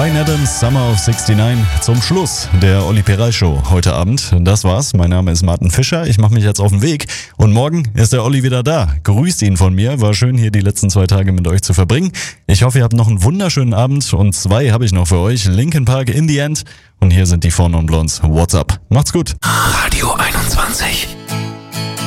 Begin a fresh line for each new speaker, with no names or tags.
Bryan Adams, Summer of 69, zum Schluss der Olli Peral Show heute Abend. Das war's, mein Name ist Martin Fischer, ich mache mich jetzt auf den Weg und morgen ist der Olli wieder da. Grüßt ihn von mir, war schön hier die letzten 2 Tage mit euch zu verbringen. Ich hoffe, ihr habt noch einen wunderschönen Abend und 2 habe ich noch für euch. Linkin Park, In the End und hier sind die Four Non Blondes. What's up? Macht's gut.
Radio 21.